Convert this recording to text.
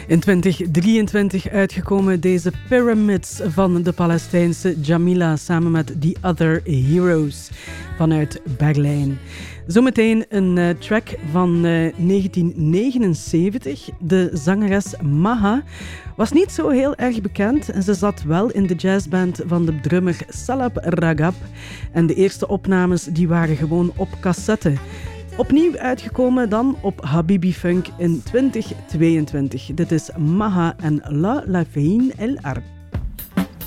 In 2023 uitgekomen deze Pyramids van de Palestijnse Jamila samen met The Other Heroes vanuit Berlijn. Zometeen een track van 1979. De zangeres Maha was niet zo heel erg bekend en ze zat wel in de jazzband van de drummer Salab Ragab. En de eerste opnames die waren gewoon op cassette. Opnieuw uitgekomen dan op Habibi Funk in 2022. Dit is Maha en La Fine El Arb.